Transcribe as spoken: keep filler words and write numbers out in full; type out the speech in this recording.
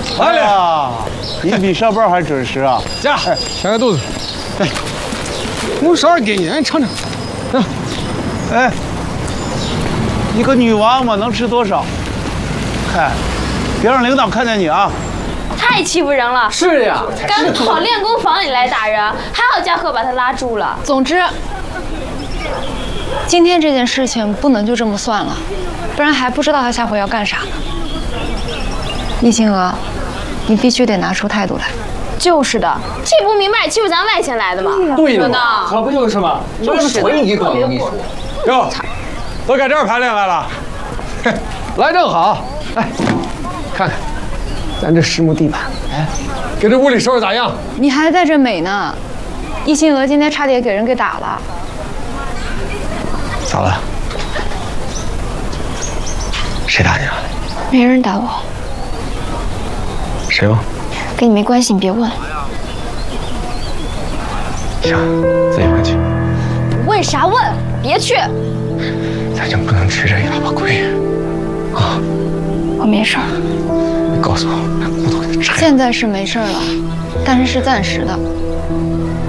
来了， 啊，你比上班还准时啊！ 下，填个肚子。来，我烧点给你，你尝尝。啊， 哎，一个女娃嘛，能吃多少？嗨，别让领导看见你啊！ 太欺负人了！ 是呀， 刚跑练功房里来打人，还好嘉禾把他拉住了。 总之，今天这件事情不能就这么算了，不然还不知道他下回要干啥呢。易星娥，你必须得拿出态度来。 就是的，这不明白欺负咱外县来的吗？ 对了， 可不就是吗？就是回一个，我跟你说。 哟，都搁这儿排练来了，来正好。来，看看咱这实木地板，哎，给这屋里收拾咋样？ 你还在这美呢，易星娥今天差点给人给打了。 咋了？谁打你了？ 没人打我， 谁吗？ 跟你没关系，你别问。 行，自己回去。 问啥问？别去！ 咱就不能吃这一喇叭亏啊！ 我没事儿。 你告诉我，把木头给它拆了。 现在是没事了，但是是暂时的。